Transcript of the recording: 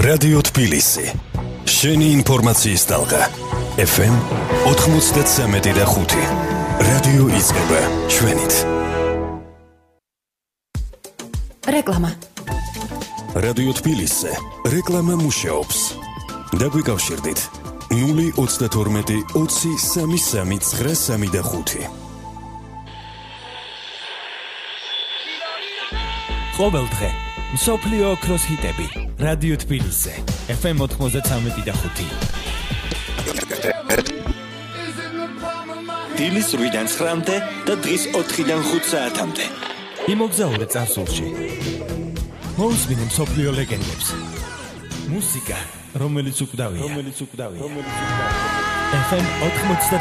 რადიო თბილისი. შენი ინფორმაციის ტალღა. FM 93.5. რადიო იწყება ჩვენით. რეკლამა. რადიო თბილისი. რეკლამა მუშაობს. დაგვიკავშირდით 032 20 33 935. ყოველ დღე მსოფლიო ოქროს ჰიტები რადიო თბილისზე FM 93.5. დილის 8-დან 9-მდე და დღის 4-დან 5 საათამდე. იმოგზაურე წარსულში. მოусმინე მსოფლიო ლეგენდებს. მუსიკა, რომელიც უკვდავია. FM 93.5.